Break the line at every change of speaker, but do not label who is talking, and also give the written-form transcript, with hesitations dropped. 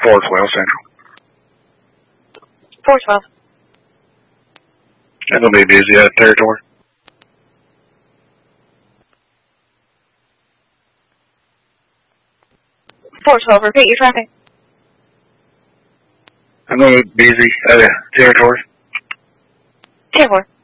412 Central.
412.
I'm going to be busy out of territory.
Repeat your traffic.
I'm going to be busy out of territory.
10-4.